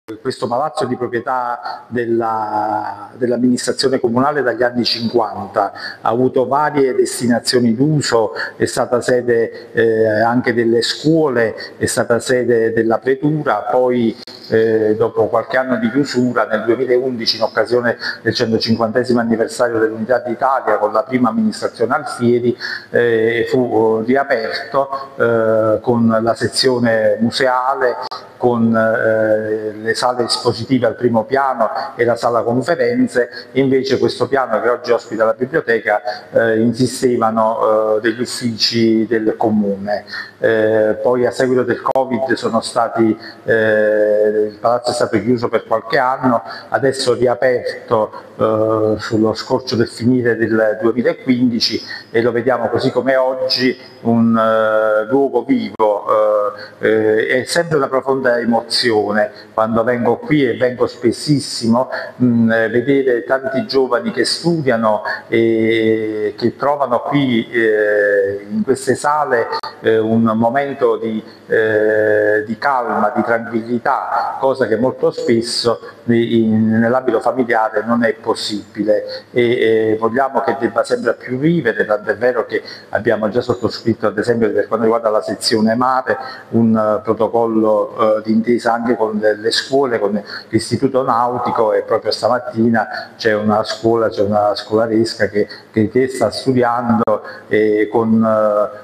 Questo palazzo è di proprietà dell'amministrazione comunale dagli anni 50, ha avuto varie destinazioni d'uso, è stata sede anche delle scuole, è stata sede della pretura, poi dopo qualche anno di chiusura nel 2011 in occasione del 150° anniversario dell'Unità d'Italia con la prima amministrazione Alfieri fu riaperto con la sezione museale, con le sale espositive al primo piano e la sala conferenze. Invece questo piano che oggi ospita la biblioteca insistevano degli uffici del comune. Poi a seguito del Covid il palazzo è stato chiuso per qualche anno, adesso riaperto sullo scorcio del finire del 2015 e lo vediamo così come oggi, un luogo vivo. È sempre una profonda emozione quando vengo qui, e vengo spessissimo, vedere tanti giovani che studiano e che trovano qui in queste sale un momento di calma, di tranquillità, cosa che molto spesso nell'ambito familiare non è possibile, e vogliamo che debba sempre più vivere, tant'è vero che abbiamo già sottoscritto, ad esempio per quanto riguarda la sezione mare, un protocollo d'intesa anche con le scuole, con l'istituto nautico, e proprio stamattina c'è una scolaresca che sta studiando con